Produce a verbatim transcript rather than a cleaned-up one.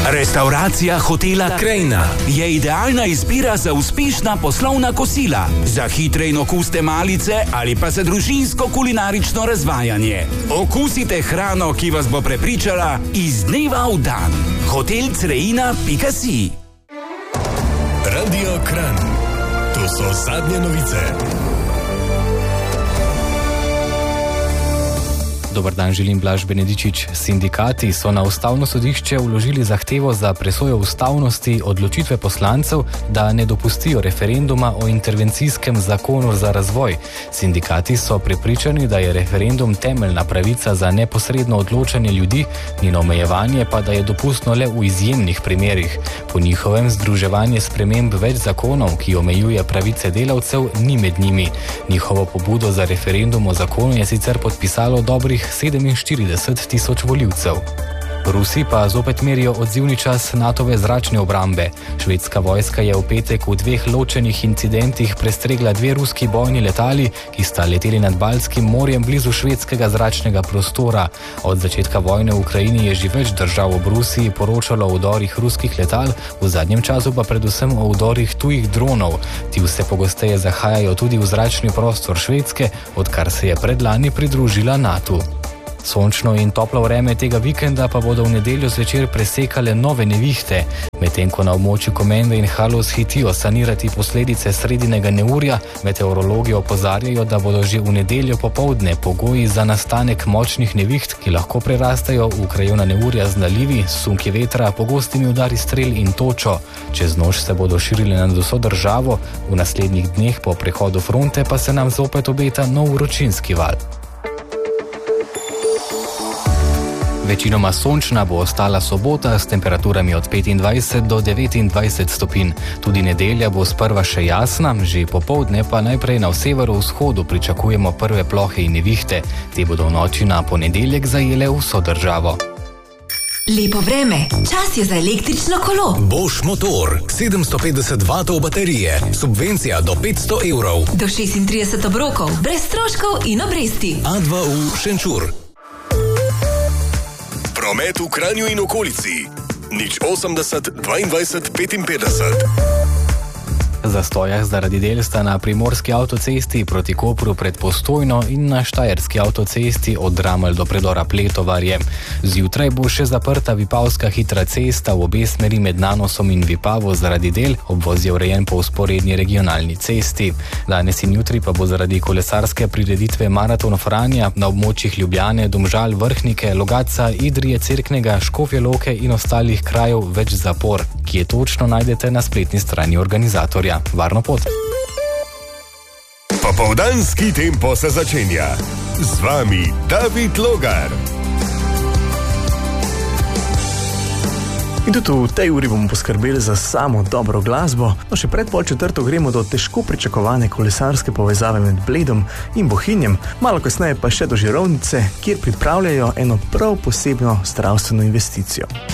Restauracija hotela Krajina je idealna izbira za uspešna poslovna kosila, za hitre in okuste malice ali pa za družinsko kulinarično razvajanje. Okusite hrano, ki vas bo prepričala iz dneva v dan. hotel crejina pika si. Radio Kranj. To so zadnje novice. Dobar dan, želim Blaž Benedičič. Sindikati so na ustavno sodišče vložili zahtevo za presojo ustavnosti odločitve poslancev, da ne dopustijo referenduma o intervencijskem zakonu za razvoj. Sindikati so prepričani, da je referendum temeljna pravica za neposredno odločanje ljudi, njeno omejevanje pa da je dopustno le v izjemnih primerih. Po njihovem združevanje sprememb več zakonov, ki omejuje pravice delavcev, ni med njimi. Njihovo pobudo za referendum o zakonu je sicer podpisalo dobrih sedeminštirideset tisoč volivcev. Rusi pa zopet merijo odzivni čas Natove zračne obrambe. Švedska vojska je v petek v dveh ločenih incidentih prestregla dve ruski bojni letali, ki sta leteli nad Baltskim morjem blizu švedskega zračnega prostora. Od začetka vojne v Ukrajini je že več držav ob Rusiji poročalo o vdorih ruskih letal, v zadnjem času pa predvsem o vdorih tujih dronov. Ti vse pogosteje zahajajo tudi v zračni prostor Švedske, odkar se je predlani pridružila Natu. Sončno in toplo vreme tega vikenda pa bodo v nedeljo zvečer presekale nove nevihte. Medtem ko na območju Komende in Haloz hitijo sanirati posledice sredinega neurja, meteorologi opozarjajo, da bodo že v nedeljo popoldne pogoji za nastanek močnih neviht, ki lahko prerastajo v krajevna neurja z nalivi, sunki vetra, pogostimi udari strel in točo. Čez noč se bodo širile nad vso državo, v naslednjih dneh po prehodu fronte pa se nam zopet obeta nov vročinski val. Večinoma sončna bo ostala sobota s temperaturami od petindvajset do devetindvajset stopinj. Tudi nedelja bo sprva še jasna, že popoldne pa najprej na severovzhodu pričakujemo prve plohe in nevihte. Te bodo v noči na ponedeljek zajele vso državo. Lepo vreme, čas je za električno kolo. Bosch motor, sedemsto petdeset vatov baterije, subvencija do petsto evrov. Do šestintrideset obrokov, brez stroškov in obresti. A dva U Šenčur. Promet v Kranju in okolici. nič osemdeset dvaindvajset petinpetdeset. Zastojah zaradi del sta na primorski avtocesti proti Kopru pred Postojno in na štajerski avtocesti od Dramelj do predora Pletovarje. Zjutraj bo še zaprta Vipavska hitra cesta v obe smeri med Nanosom in Vipavo zaradi del, obvoz je urejen po vzporedni regionalni cesti. Danes in jutri pa bo zaradi kolesarske prireditve Maraton Franja na območjih Ljubljane, Domžal, Vrhnike, Logatca, Idrije, Cerknega, Škofje Loke in ostalih krajev več zapor, ki je točno najdete na spletni strani organizatorja. Varno pot. Popoldanski tempo se začenja. Z vami David Logar. In tudi v tej uri bomo poskrbeli za samo dobro glasbo, no še pred pol četrto gremo do težko pričakovane kolesarske povezave med Bledom in Bohinjem, malo kasneje pa še do Žirovnice, kjer pripravljajo eno prav posebno zdravstveno investicijo.